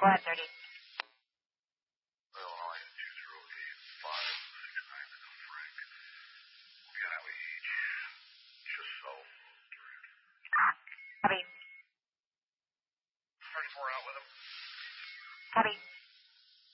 Go ahead, 30. Illinois 208-569 Frank. Highway H. Just south. Copy. 34 out with him. Copy.